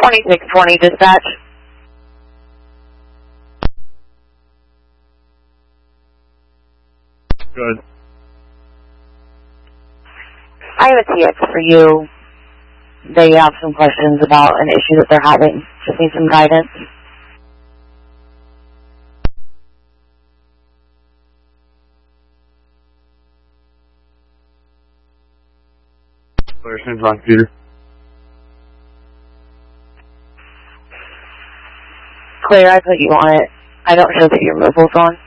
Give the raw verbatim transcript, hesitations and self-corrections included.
twenty-six twenty dispatch. Good. I have a T X for you. They have some questions about an issue that they're having. Just need some guidance. Clear, seems on computer. Clear, I put you on it. I don't show that your mobile's on.